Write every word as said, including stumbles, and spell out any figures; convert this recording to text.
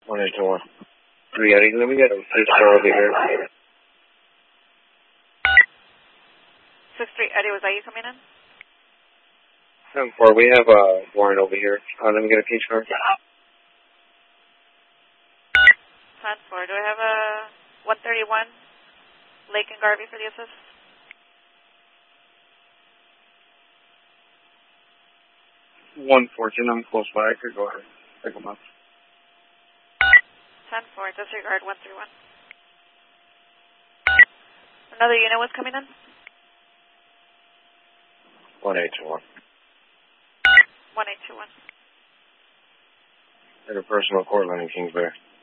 one eight two one. three Eddie, let me get a sister over here. six three Eddie, was that you coming in? seven four, we have a uh, warrant over here. Uh, let me get a case card. ten four, do I have a one thirty-one Lake and Garvey for the assist? one fourteen, I'm close by. I could go ahead. Pick them up. ten four, disregard one three one. Another unit was coming in? one eight two one. one eight two one. Interpersonal court line in Kingsbury.